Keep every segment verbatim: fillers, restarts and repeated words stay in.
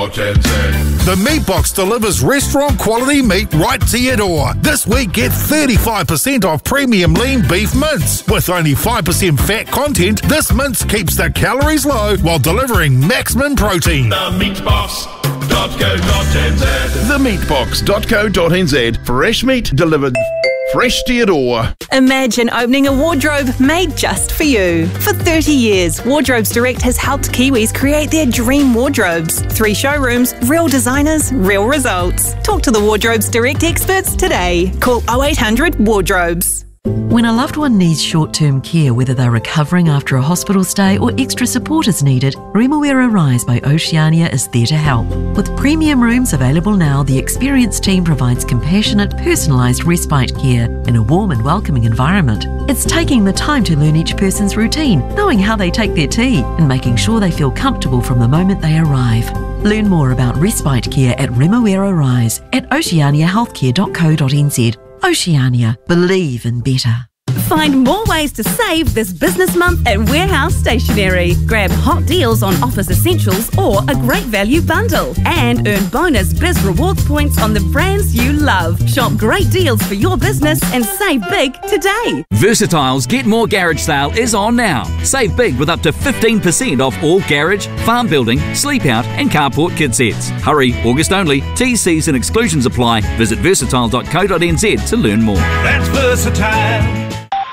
dot n z. The Meat Box delivers restaurant quality meat right to your door. This week, get thirty-five percent off premium lean beef mince. With only five percent fat content, this mince keeps the calories low while delivering maximum protein. The meat box dot co dot n z. the meat box dot co dot n z. Fresh meat delivered fresh to your door. Imagine opening a wardrobe made just for you. For thirty years, Wardrobes Direct has helped Kiwis create their dream wardrobes. Three showrooms, real designers, real results. Talk to the Wardrobes Direct experts today. Call oh eight hundred wardrobes. When a loved one needs short-term care, whether they're recovering after a hospital stay or extra support is needed, Remuera Rise by Oceania is there to help. With premium rooms available now, the experienced team provides compassionate, personalised respite care in a warm and welcoming environment. It's taking the time to learn each person's routine, knowing how they take their tea, and making sure they feel comfortable from the moment they arrive. Learn more about respite care at Remuera Rise at oceania healthcare dot co dot n z. Oceania. Believe in better. Find more ways to save this business month at Warehouse Stationery. Grab hot deals on office essentials or a great value bundle. And earn bonus Biz Rewards points on the brands you love. Shop great deals for your business and save big today. Versatile's Get More Garage sale is on now. Save big with up to fifteen percent off all garage, farm building, sleep out and carport kit sets. Hurry, August only. T Cs and exclusions apply. Visit versatile dot co dot n z to learn more. That's Versatile.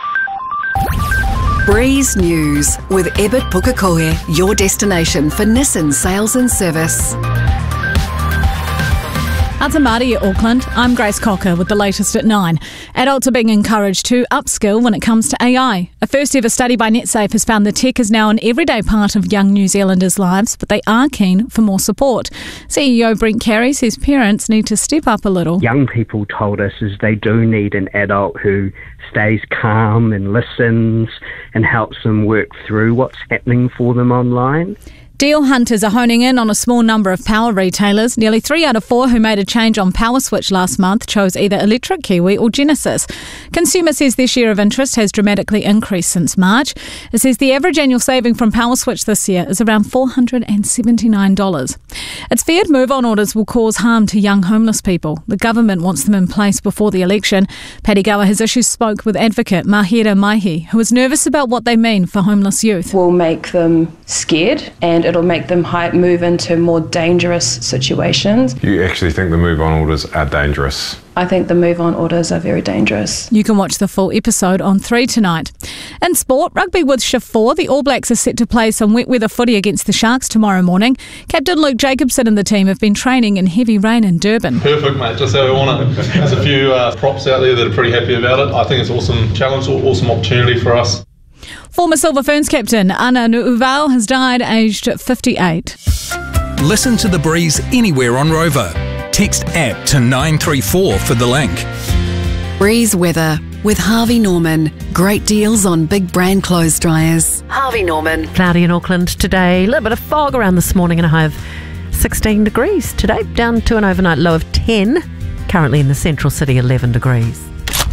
Breeze News with Ebert Pukekohe, your destination for Nissan sales and service. Atamari at Auckland, I'm Grace Cocker with the latest at nine. Adults are being encouraged to upskill when it comes to A I. A first ever study by NetSafe has found that tech is now an everyday part of young New Zealanders' lives, but they are keen for more support. C E O Brent Carey says parents need to step up a little. Young people told us is they do need an adult who stays calm and listens and helps them work through what's happening for them online. Deal hunters are honing in on a small number of power retailers. Nearly three out of four who made a change on Power Switch last month chose either Electric Kiwi or Genesis. Consumer says their share of interest has dramatically increased since March. It says the average annual saving from Power Switch this year is around four hundred seventy-nine dollars. It's feared move-on orders will cause harm to young homeless people. The government wants them in place before the election. Paddy Gower has issues spoke with advocate Mahira Maihi, who is nervous about what they mean for homeless youth. Will make them scared and it'll make them move into more dangerous situations. You actually think the move-on orders are dangerous? I think the move-on orders are very dangerous. You can watch the full episode on three tonight. In sport, rugby with Shift four, the All Blacks are set to play some wet weather footy against the Sharks tomorrow morning. Captain Luke Jacobson and the team have been training in heavy rain in Durban. Perfect, mate, just how we want it. There's a few uh, props out there that are pretty happy about it. I think it's an awesome challenge, awesome opportunity for us. Former Silver Ferns captain Ana Nu'uvau has died aged fifty-eight. Listen to The Breeze anywhere on Rover. Text app to nine three four for the link. Breeze weather with Harvey Norman. Great deals on big brand clothes dryers. Harvey Norman. Cloudy in Auckland today. A little bit of fog around this morning and a high of sixteen degrees today. Down to an overnight low of ten. Currently in the central city, eleven degrees.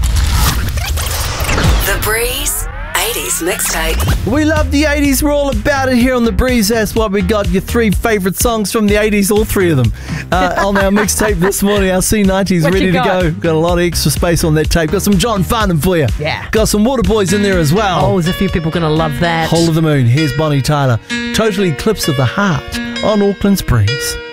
The Breeze eighties mixtape. We love the eighties. We're all about it here on The Breeze. That's why we got your three favourite songs from the eighties, all three of them, uh, on our mixtape this morning. Our C nineties What ready you to got? go. Got a lot of extra space on that tape. Got some John Farnham for you. Yeah. Got some Waterboys in there as well. Oh, there's a few people going to love that. Whole of the Moon. Here's Bonnie Tyler. Total Eclipse of the Heart on Auckland's Breeze.